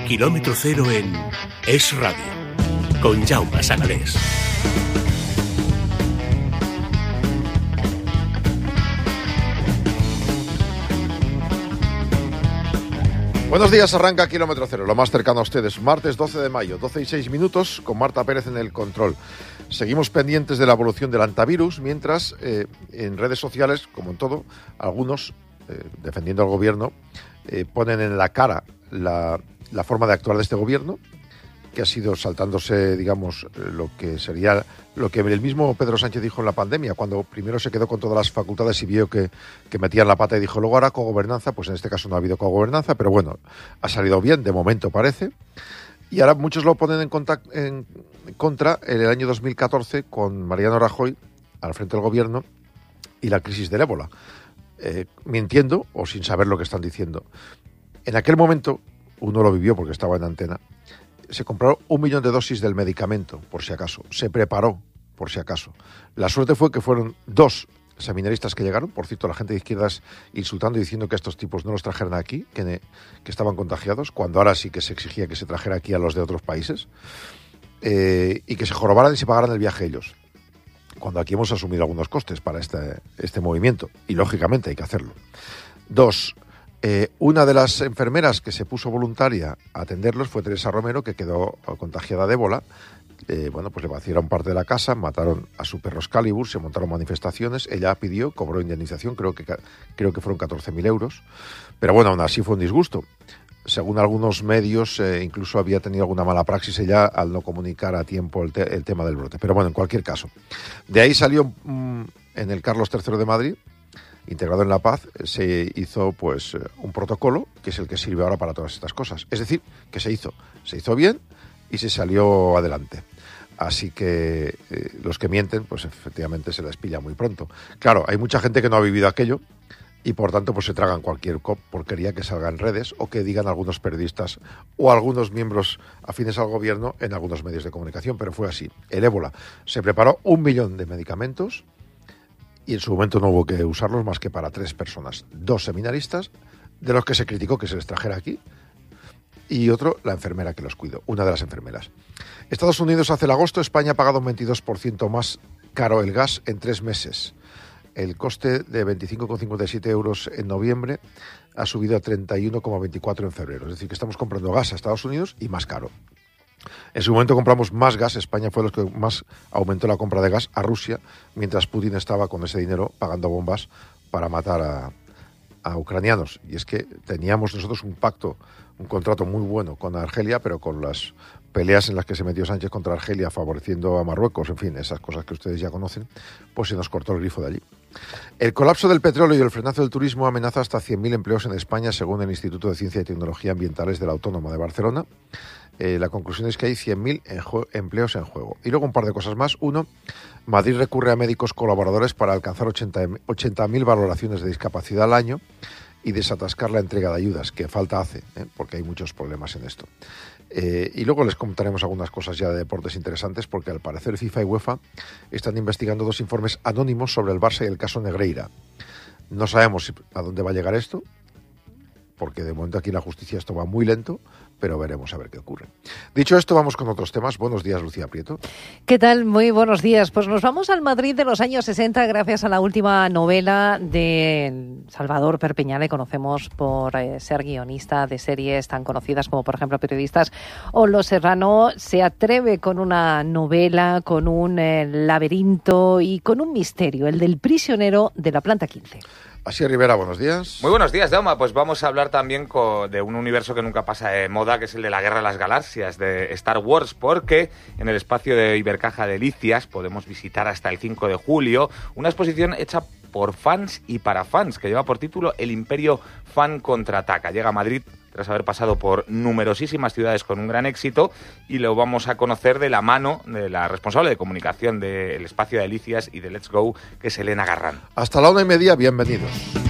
Kilómetro Cero en Es Radio, con Jaume Sagalés. Buenos días, arranca Kilómetro Cero, lo más cercano a ustedes, martes 12 de mayo, 12 y 6 minutos, con Marta Pérez en el control. Seguimos pendientes de la evolución del antivirus, mientras en redes sociales, como en todo, algunos, defendiendo al gobierno, ponen en la cara la forma de actuar de este gobierno, que ha sido saltándose, digamos, lo que sería lo que el mismo Pedro Sánchez dijo en la pandemia, cuando primero se quedó con todas las facultades y vio que metían la pata y dijo, luego hará cogobernanza. Pues en este caso no ha habido cogobernanza, pero bueno, ha salido bien, de momento parece. Y ahora muchos lo ponen en contra en el año 2014 con Mariano Rajoy al frente del gobierno y la crisis del ébola, mintiendo o sin saber lo que están diciendo. En aquel momento, uno lo vivió porque estaba en antena, se compraron 1 millón de dosis del medicamento, por si acaso. Se preparó, por si acaso. La suerte fue que fueron 2 seminaristas que llegaron. Por cierto, la gente de izquierdas insultando y diciendo que a estos tipos no los trajeran aquí, que estaban contagiados, cuando ahora sí que se exigía que se trajera aquí a los de otros países, y que se jorobaran y se pagaran el viaje ellos. Cuando aquí hemos asumido algunos costes para este movimiento. Y lógicamente hay que hacerlo. 2. Una de las enfermeras que se puso voluntaria a atenderlos fue Teresa Romero, que quedó contagiada de ébola. Pues le vaciaron parte de la casa, mataron a su perro Excalibur, se montaron manifestaciones. Ella pidió, cobró indemnización, creo que fueron 14.000 euros. Pero bueno, aún así fue un disgusto. Según algunos medios, incluso había tenido alguna mala praxis ella al no comunicar a tiempo el tema del brote. Pero bueno, en cualquier caso. De ahí salió en el Carlos III de Madrid, integrado en La Paz, se hizo pues un protocolo que es el que sirve ahora para todas estas cosas. Es decir, que se hizo bien y se salió adelante. Así que los que mienten, pues efectivamente se les pilla muy pronto. Claro, hay mucha gente que no ha vivido aquello y por tanto pues se tragan cualquier porquería que salga en redes o que digan algunos periodistas o algunos miembros afines al gobierno en algunos medios de comunicación, pero fue así. El ébola se preparó 1 millón de medicamentos y en su momento no hubo que usarlos más que para 3 personas. 2 seminaristas, de los que se criticó que se les trajera aquí, y otro, la enfermera que los cuidó, una de las enfermeras. Estados Unidos hace el agosto, España ha pagado un 22% más caro el gas en 3 meses. El coste de 25,57 euros en noviembre ha subido a 31,24 en febrero. Es decir, que estamos comprando gas a Estados Unidos y más caro. En su momento compramos más gas, España fue los que más aumentó la compra de gas a Rusia, mientras Putin estaba con ese dinero pagando bombas para matar a ucranianos. Y es que teníamos nosotros un contrato muy bueno con Argelia, pero con las peleas en las que se metió Sánchez contra Argelia favoreciendo a Marruecos, en fin, esas cosas que ustedes ya conocen, pues se nos cortó el grifo de allí. El colapso del petróleo y el frenazo del turismo amenaza hasta 100.000 empleos en España, según el Instituto de Ciencia y Tecnología Ambientales de la Autónoma de Barcelona. La conclusión es que hay 100.000 empleos en juego. Y luego un par de cosas más. Uno, Madrid recurre a médicos colaboradores para alcanzar 80.000 valoraciones de discapacidad al año y desatascar la entrega de ayudas, que falta hace, porque hay muchos problemas en esto. Y luego les contaremos algunas cosas ya de deportes interesantes, porque al parecer FIFA y UEFA están investigando 2 informes anónimos sobre el Barça y el caso Negreira. No sabemos a dónde va a llegar esto, porque de momento aquí en la justicia esto va muy lento, pero veremos a ver qué ocurre. Dicho esto, vamos con otros temas. Buenos días, Lucía Prieto. ¿Qué tal? Muy buenos días. Pues nos vamos al Madrid de los años 60 gracias a la última novela de Salvador Perpiñán. Le conocemos por ser guionista de series tan conocidas como, por ejemplo, Periodistas o Los Serrano. Se atreve con una novela, con un laberinto y con un misterio, el del prisionero de la planta 15. Asier Rivera, buenos días. Muy buenos días, Jaume. Pues vamos a hablar también de un universo que nunca pasa de moda, que es el de la Guerra de las Galaxias, de Star Wars, porque en el espacio de Ibercaja Delicias podemos visitar hasta el 5 de julio una exposición hecha por fans y para fans, que lleva por título El Imperio Fan Contraataca. Llega a Madrid tras haber pasado por numerosísimas ciudades con un gran éxito, y lo vamos a conocer de la mano de la responsable de comunicación del Espacio de Delicias y de Let's Go, que es Elena Garrán. Hasta la 1:30, bienvenidos.